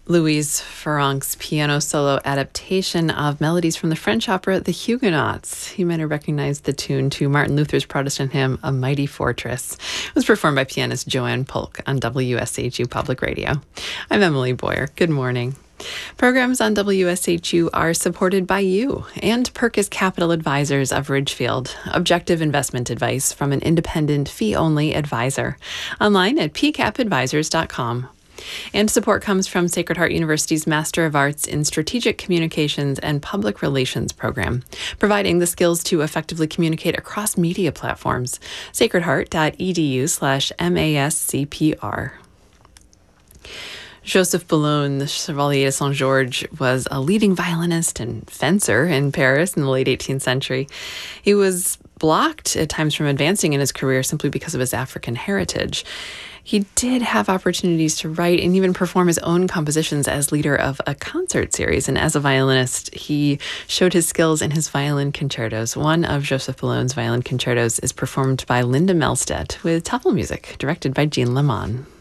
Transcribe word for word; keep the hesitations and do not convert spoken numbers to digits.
Louise Farrenc's piano solo adaptation of melodies from the French opera The Huguenots. You might have recognized the tune to Martin Luther's Protestant hymn, A Mighty Fortress. It was performed by pianist Joanne Polk on W S H U Public Radio. I'm Emily Boyer. Good morning. Programs on W S H U are supported by you and Perkis Capital Advisors of Ridgefield. Objective investment advice from an independent, fee-only advisor. Online at p cap advisors dot com. And support comes from Sacred Heart University's Master of Arts in Strategic Communications and Public Relations program, providing the skills to effectively communicate across media platforms. sacred heart dot e d u slash M A S C P R. Joseph Boulogne, the Chevalier de Saint-Georges, was a leading violinist and fencer in Paris in the late eighteenth century. He was blocked at times from advancing in his career simply because of his African heritage. He did have opportunities to write and even perform his own compositions as leader of a concert series. And as a violinist, he showed his skills in his violin concertos. One of Joseph Boulogne's violin concertos is performed by Linda Melstedt with Tafel music, directed by Jean Lemon.